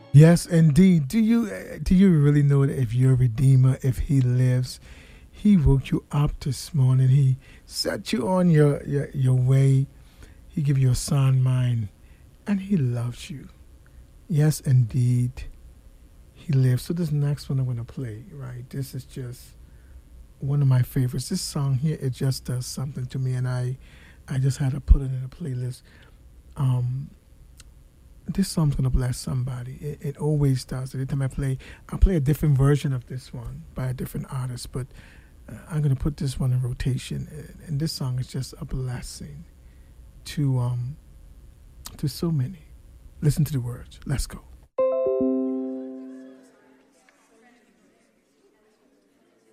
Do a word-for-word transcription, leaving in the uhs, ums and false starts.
Yes, indeed. Do you uh, do you really know that if your Redeemer, if He lives, He woke you up this morning. He set you on your your, your way. He gave you a sound mind, and He loves you. Yes, indeed, He lives. So this next one I'm going to play, right? This is just one of my favorites. This song here, it just does something to me, and I I just had to put it in a playlist. Um, this song's gonna bless somebody. It, it always does. Every time I play, I'll play a different version of this one by a different artist, but uh, I'm gonna put this one in rotation. And, and this song is just a blessing to um to so many. Listen to the words. Let's go.